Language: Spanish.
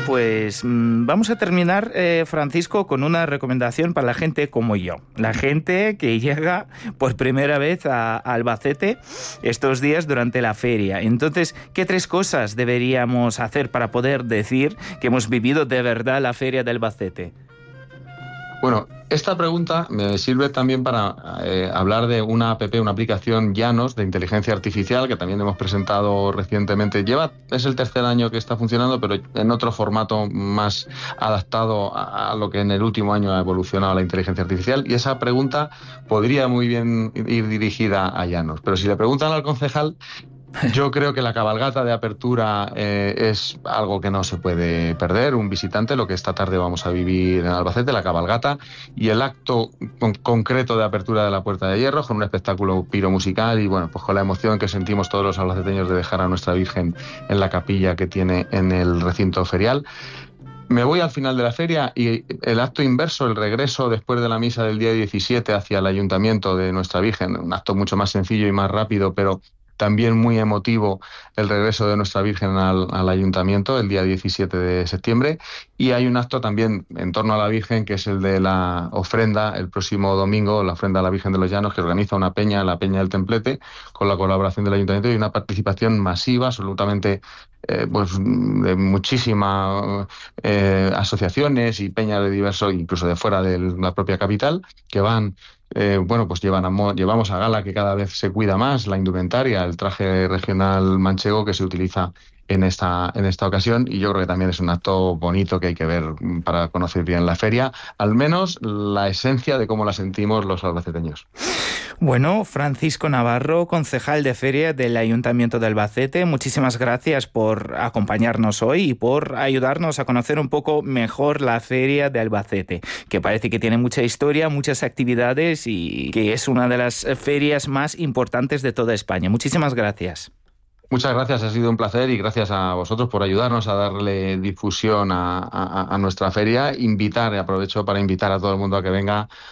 pues vamos a terminar, Francisco, con una recomendación para la gente como yo. La gente que llega por primera vez a Albacete estos días durante la feria. Entonces, ¿qué 3 cosas deberíamos hacer para poder decir que hemos vivido de verdad la feria de Albacete? Bueno, esta pregunta me sirve también para hablar de una app, una aplicación Llanos de inteligencia artificial que también hemos presentado recientemente. Es el 3er año que está funcionando, pero en otro formato más adaptado a lo que en el último año ha evolucionado la inteligencia artificial. Y esa pregunta podría muy bien ir dirigida a Llanos. Pero si le preguntan al concejal, yo creo que la cabalgata de apertura es algo que no se puede perder. Un visitante, lo que esta tarde vamos a vivir en Albacete, la cabalgata y el acto concreto de apertura de la Puerta de Hierro, con un espectáculo piromusical y bueno, pues con la emoción que sentimos todos los albaceteños de dejar a nuestra Virgen en la capilla que tiene en el recinto ferial. Me voy al final de la feria y el acto inverso, el regreso después de la misa del día 17 hacia el ayuntamiento de nuestra Virgen, un acto mucho más sencillo y más rápido, pero también muy emotivo, el regreso de nuestra Virgen al ayuntamiento el día 17 de septiembre. Y hay un acto también en torno a la Virgen, que es el de la ofrenda, el próximo domingo, la ofrenda a la Virgen de los Llanos, que organiza una peña, la Peña del Templete, con la colaboración del ayuntamiento y una participación masiva, absolutamente pues de muchísimas asociaciones y peñas de diversos, incluso de fuera de la propia capital, que van pues llevamos a gala, que cada vez se cuida más la indumentaria, el traje regional manchego que se utiliza en esta ocasión, y yo creo que también es un acto bonito que hay que ver para conocer bien la feria, al menos la esencia de cómo la sentimos los albaceteños. Bueno, Francisco Navarro, concejal de feria del Ayuntamiento de Albacete, muchísimas gracias por acompañarnos hoy y por ayudarnos a conocer un poco mejor la feria de Albacete, que parece que tiene mucha historia, muchas actividades y que es una de las ferias más importantes de toda España. Muchísimas gracias. Muchas gracias, ha sido un placer, y gracias a vosotros por ayudarnos a darle difusión a nuestra feria. Aprovecho para invitar a todo el mundo a que venga